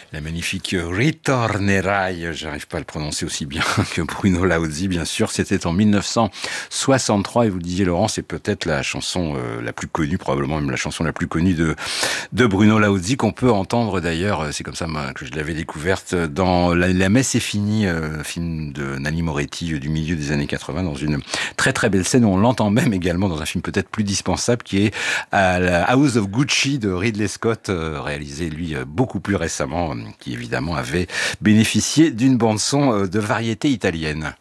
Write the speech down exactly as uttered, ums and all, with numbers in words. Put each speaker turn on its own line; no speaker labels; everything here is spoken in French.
La magnifique Ritornerai, j'arrive pas à le prononcer aussi bien que Bruno Lauzi, bien sûr. C'était en mille neuf cent soixante-trois et vous le disiez, Laurent, c'est peut-être la chanson euh, la plus connue, probablement même la chanson la plus connue de, de Bruno Lauzi, qu'on peut entendre d'ailleurs, c'est comme ça moi, que je l'avais découverte, dans La, la messe est finie, euh, film de Nanni Moretti euh, du milieu des années quatre-vingts, dans une très très belle scène où on l'entend même également dans un film peut-être plus dispensable qui est à la House of Gucci de Ridley Scott, euh, réalisé lui euh, beaucoup plus récemment, qui évidemment avait bénéficié d'une bande-son de variété italienne.